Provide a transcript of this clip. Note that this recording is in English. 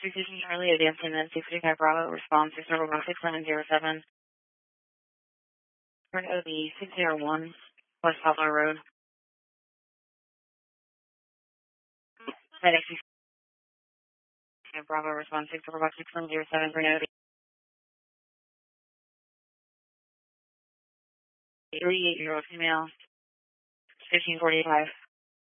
315 Charlie, advancing then 655 Bravo, response 60707. Turn OB 601, West Poplar Road. FedEx 655 Bravo, response 60707, turn OB 380 female, 1545.